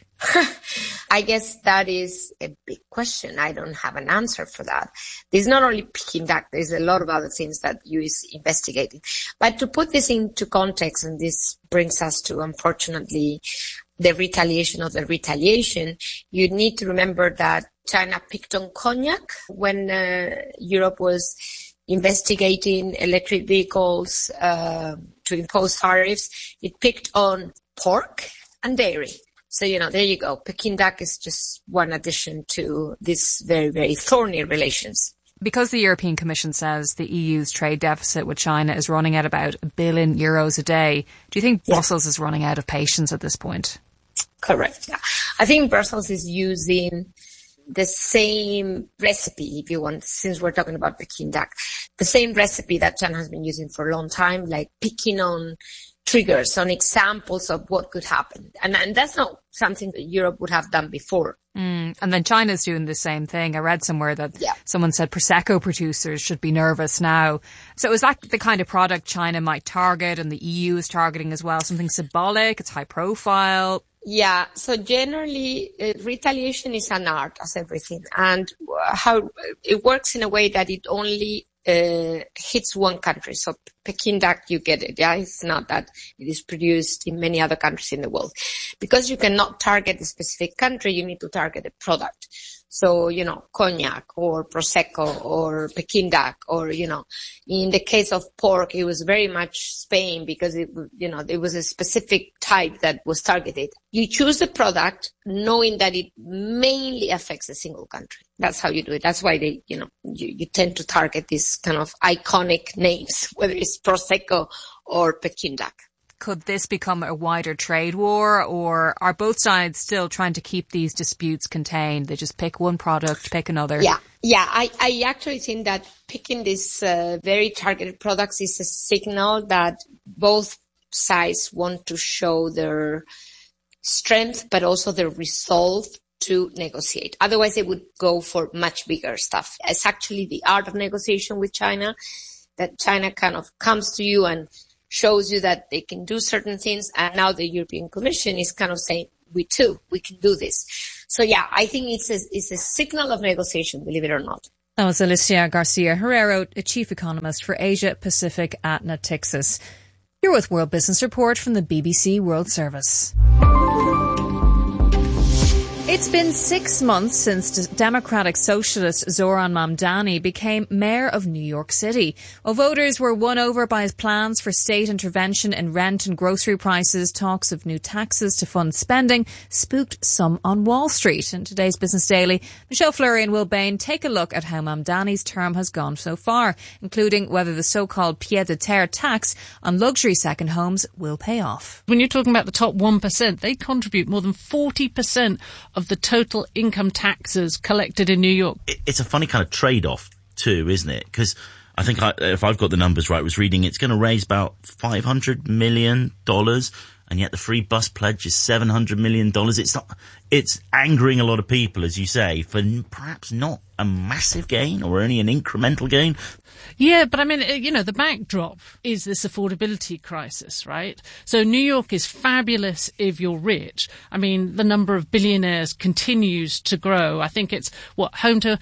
K: I guess that is a big question. I don't have an answer for that. There's not only Peking duck, there's a lot of other things that you is investigating. But to put this into context, and this brings us to, unfortunately, the retaliation of the retaliation, you need to remember that China picked on cognac when Europe was investigating electric vehicles to impose tariffs. It picked on pork and dairy. So, there you go. Peking duck is just one addition to this very, very thorny relations.
V: Because the European Commission says the EU's trade deficit with China is running at about €1 billion a day, do you think Brussels is running out of patience at this point?
K: Correct. Yeah. I think Brussels is using the same recipe, if you want, since we're talking about Peking duck, the same recipe that China has been using for a long time, like picking on triggers, on examples of what could happen. And that's not something that Europe would have done before.
V: And then China's doing the same thing. I read somewhere that someone said Prosecco producers should be nervous now. So is that the kind of product China might target and the EU is targeting as well? Something symbolic, it's high profile?
K: Yeah, so generally retaliation is an art, as everything. And how it works in a way that it only hits one country. So Peking duck, you get it. Yeah, it's not that it is produced in many other countries in the world. Because you cannot target a specific country, you need to target a product. So, cognac or Prosecco or Peking duck or, in the case of pork, it was very much Spain because it was a specific type that was targeted. You choose the product knowing that it mainly affects a single country. That's how you do it. That's why you tend to target these kind of iconic names, whether it's Prosecco or Peking duck.
V: Could this become a wider trade war, or are both sides still trying to keep these disputes contained? They just pick one product, pick another.
K: Yeah. I actually think that picking these very targeted products is a signal that both sides want to show their strength, but also their resolve to negotiate. Otherwise, they would go for much bigger stuff. It's actually the art of negotiation with China, that China kind of comes to you and shows you that they can do certain things. And now the European Commission is kind of saying, we can do this. So yeah, I think it's a signal of negotiation, believe it or not.
V: That was Alicia Garcia Herrero, a chief economist for Asia Pacific at Natixis. You're with World Business Report from the BBC World Service. It's been 6 months since Democratic Socialist Zoran Mamdani became mayor of New York City. While voters were won over by his plans for state intervention in rent and grocery prices, talks of new taxes to fund spending spooked some on Wall Street. In today's Business Daily, Michelle Fleury and Will Bain take a look at how Mamdani's term has gone so far, including whether the so-called pied-à-terre tax on luxury second homes will pay off.
H: When you're talking about the top 1%, they contribute more than 40% of the total income taxes collected in New York.
L: It's a funny kind of trade-off too, isn't it? Because I think if I've got the numbers right, I was reading it's going to raise about $500 million, and yet the free bus pledge is $700 million. It's angering a lot of people, as you say, for perhaps not a massive gain or only an incremental gain.
H: Yeah, but I mean, the backdrop is this affordability crisis, right? So New York is fabulous if you're rich. I mean, the number of billionaires continues to grow. I think it's, home to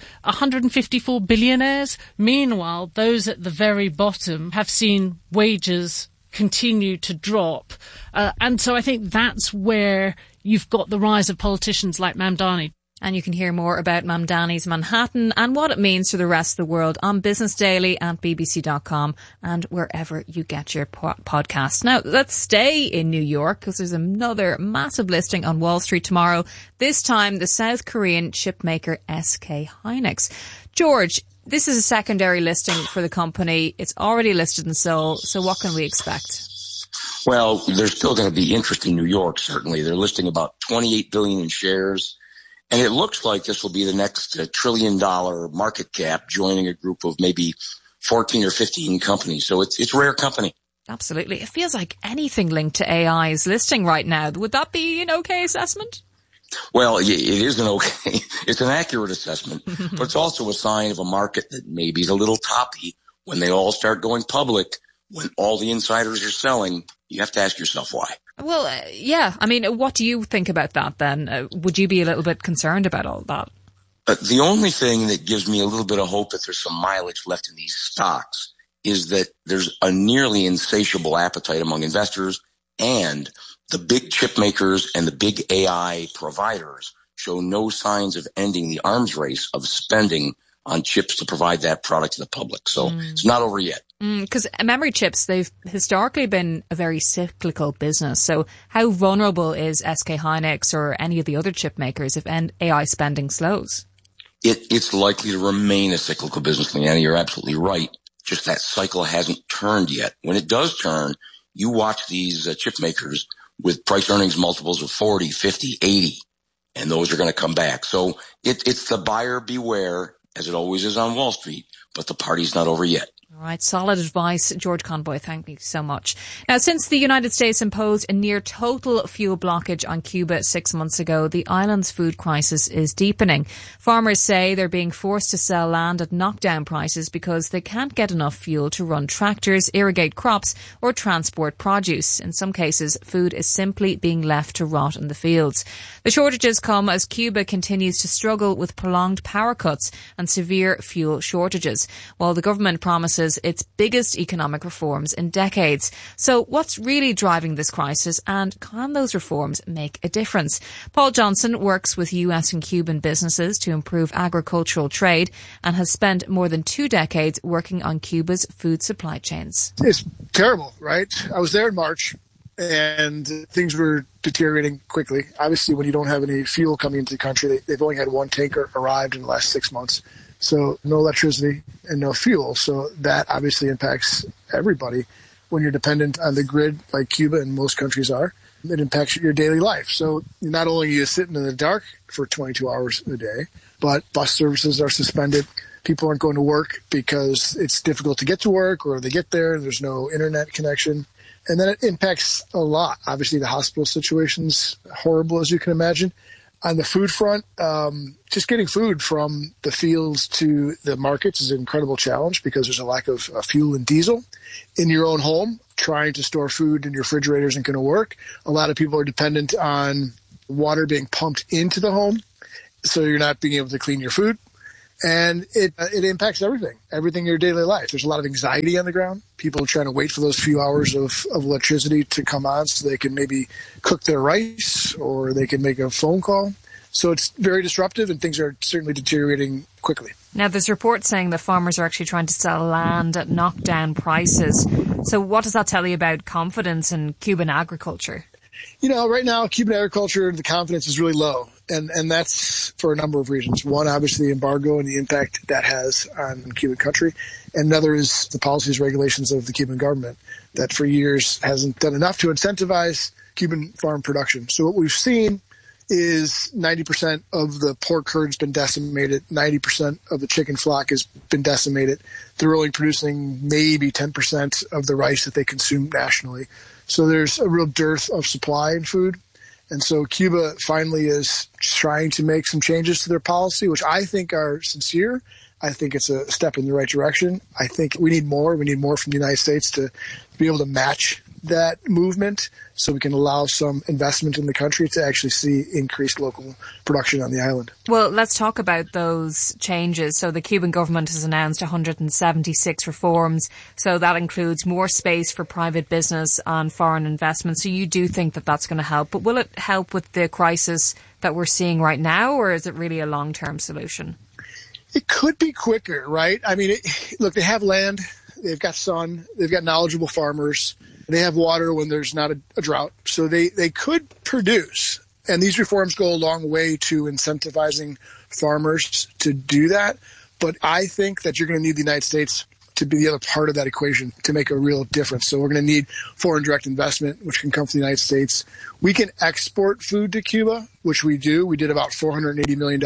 H: 154 billionaires? Meanwhile, those at the very bottom have seen wages continue to drop. And so I think that's where you've got the rise of politicians like Mamdani.
V: And you can hear more about Mamdani's Manhattan and what it means to the rest of the world on Business Daily at bbc.com and wherever you get your podcasts. Now, let's stay in New York because there's another massive listing on Wall Street tomorrow. This time, the South Korean chipmaker SK Hynix. George, this is a secondary listing for the company. It's already listed in Seoul. So what can we expect?
C: Well, there's still going to be interest in New York, certainly. They're listing about 28 billion in shares. And it looks like this will be the next $1 trillion market cap, joining a group of maybe 14 or 15 companies. So it's a rare company.
V: Absolutely. It feels like anything linked to AI is listing right now. Would that be an okay assessment?
C: Well, it is it's an accurate assessment, but it's also a sign of a market that maybe is a little toppy. When they all start going public, when all the insiders are selling, you have to ask yourself why.
V: Well, yeah. I mean, what do you think about that then? Would you be a little bit concerned about all that?
C: The only thing that gives me a little bit of hope that there's some mileage left in these stocks is that there's a nearly insatiable appetite among investors, and the big chip makers and the big AI providers show no signs of ending the arms race of spending on chips to provide that product to the public. So it's not over yet.
V: Because memory chips, they've historically been a very cyclical business. So how vulnerable is SK Hynix or any of the other chip makers if AI spending slows?
C: It's likely to remain a cyclical business, Leanna. You're absolutely right. Just that cycle hasn't turned yet. When it does turn, you watch these chip makers with price earnings multiples of 40, 50, 80, and those are going to come back. So it's the buyer beware, as it always is on Wall Street, but the party's not over yet.
V: All right, solid advice. George Conboy, thank you so much. Now, since the United States imposed a near total fuel blockage on Cuba 6 months ago, the island's food crisis is deepening. Farmers say they're being forced to sell land at knockdown prices because they can't get enough fuel to run tractors, irrigate crops, or transport produce. In some cases, food is simply being left to rot in the fields. The shortages come as Cuba continues to struggle with prolonged power cuts and severe fuel shortages, while the government promises its biggest economic reforms in decades. So what's really driving this crisis, and can those reforms make a difference? Paul Johnson works with US and Cuban businesses to improve agricultural trade and has spent more than 2 decades working on Cuba's food supply chains.
M: It's terrible, right? I was there in March and things were deteriorating quickly. Obviously, when you don't have any fuel coming into the country, they've only had 1 tanker arrived in the last 6 months. So no electricity and no fuel. So that obviously impacts everybody. when you're dependent on the grid like Cuba and most countries are. It impacts your daily life. So not only are you sitting in the dark for 22 hours a day, but bus services are suspended. People aren't going to work because it's difficult to get to work, or they get there and there's no internet connection. And then it impacts a lot. Obviously, the hospital situation's horrible, as you can imagine. On the food front, just getting food from the fields to the markets is an incredible challenge because there's a lack of fuel and diesel. In your own home, trying to store food in your refrigerator isn't going to work. A lot of people are dependent on water being pumped into the home, so you're not being able to clean your food. And it impacts everything in your daily life. There's a lot of anxiety on the ground. People are trying to wait for those few hours of electricity to come on so they can maybe cook their rice or they can make a phone call. So it's very disruptive, and things are certainly deteriorating quickly.
V: Now, there's reports saying that farmers are actually trying to sell land at knockdown prices. So what does that tell you about confidence in Cuban agriculture?
M: Right now, Cuban agriculture, the confidence is really low. And that's for a number of reasons. One, obviously, the embargo and the impact that has on Cuban country. And another is the policies, regulations of the Cuban government that for years hasn't done enough to incentivize Cuban farm production. So what we've seen is 90% of the pork herd has been decimated. 90% of the chicken flock has been decimated. They're only producing maybe 10% of the rice that they consume nationally. So there's a real dearth of supply in food. And so Cuba finally is trying to make some changes to their policy, which I think are sincere. I think it's a step in the right direction. I think we need more. We need more from the United States to be able to match that movement so we can allow some investment in the country to actually see increased local production on the island.
V: Well, let's talk about those changes. So the Cuban government has announced 176 reforms. So that includes more space for private business and foreign investment. So you do think that that's going to help. But will it help with the crisis that we're seeing right now, or is it really a long-term solution?
M: It could be quicker, right? I mean, look, they have land, they've got sun, they've got knowledgeable farmers, they have water when there's not a drought. So they could produce. And these reforms go a long way to incentivizing farmers to do that. But I think that you're going to need the United States to be the other part of that equation to make a real difference. So we're going to need foreign direct investment, which can come from the United States. We can export food to Cuba, which we do. We did about $480 million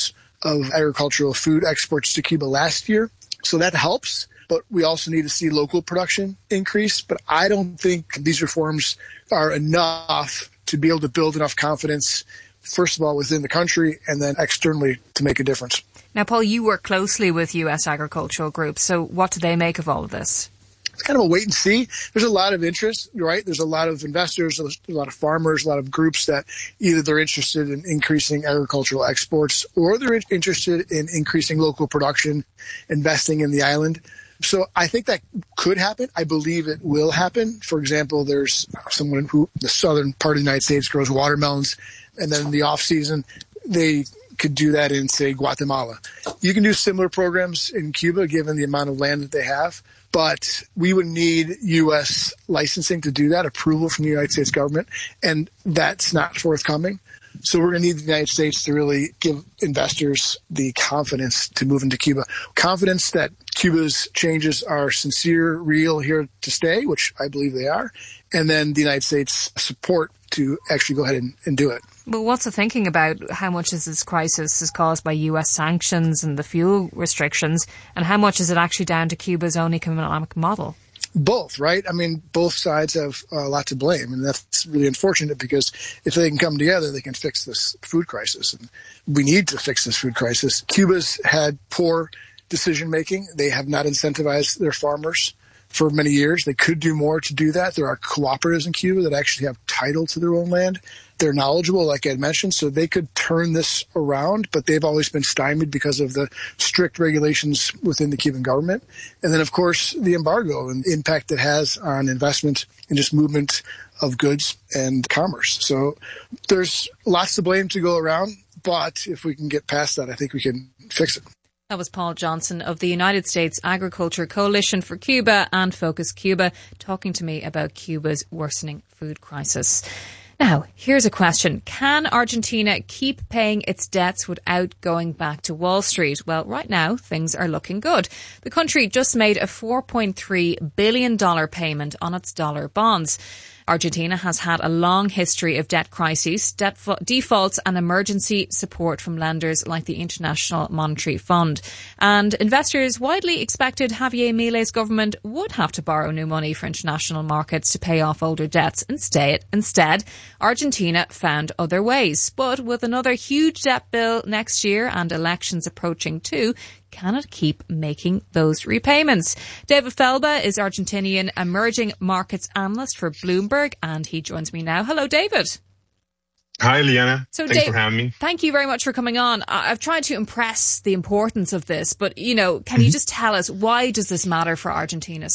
M: of agricultural food exports to Cuba last year. So that helps. But we also need to see local production increase. But I don't think these reforms are enough to be able to build enough confidence, first of all, within the country and then externally to make a difference.
V: Now, Paul, you work closely with U.S. agricultural groups. So what do they make of all of this?
M: It's kind of a wait and see. There's a lot of interest, right? There's a lot of investors, there's a lot of farmers, a lot of groups that either they're interested in increasing agricultural exports or they're interested in increasing local production, investing in the island. So I think that could happen. I believe it will happen. For example, there's someone who, the southern part of the United States, grows watermelons, and then in the off season, they could do that in, say, Guatemala. You can do similar programs in Cuba, given the amount of land that they have, but we would need U.S. licensing to do that, approval from the United States government, and that's not forthcoming. So we're going to need the United States to really give investors the confidence to move into Cuba. Confidence that Cuba's changes are sincere, real, here to stay, which I believe they are, and then the United States support to actually go ahead and do it.
V: Well, what's the thinking about how much of this crisis is caused by US sanctions and the fuel restrictions, and how much is it actually down to Cuba's own economic model?
M: Both, right? I mean, both sides have a lot to blame, and that's really unfortunate because if they can come together, they can fix this food crisis, and we need to fix this food crisis. Cuba's had poor decision-making. They have not incentivized their farmers for many years. They could do more to do that. There are cooperatives in Cuba that actually have title to their own land. They're knowledgeable, like I mentioned, so they could turn this around, but they've always been stymied because of the strict regulations within the Cuban government. And then, of course, the embargo and the impact it has on investment and just movement of goods and commerce. So there's lots to blame to go around, but if we can get past that, I think we can fix it.
V: That was Paul Johnson of the United States Agriculture Coalition for Cuba and Focus Cuba talking to me about Cuba's worsening food crisis. Now, here's a question. Can Argentina keep paying its debts without going back to Wall Street? Well, right now, things are looking good. The country just made a $4.3 billion payment on its dollar bonds. Argentina has had a long history of debt crises, defaults and emergency support from lenders like the International Monetary Fund. And investors widely expected Javier Milei's government would have to borrow new money for international markets to pay off older debts. Instead, Argentina found other ways. But with another huge debt bill next year and elections approaching too, can it keep making those repayments? David Felba is Argentinian emerging markets analyst for Bloomberg, and he joins me now. Hello, David.
N: Hi, Liana.
V: So,
N: Thanks for having me.
V: Thank you very much for coming on. I've tried to impress the importance of this, but, can you just tell us, why does this matter for Argentina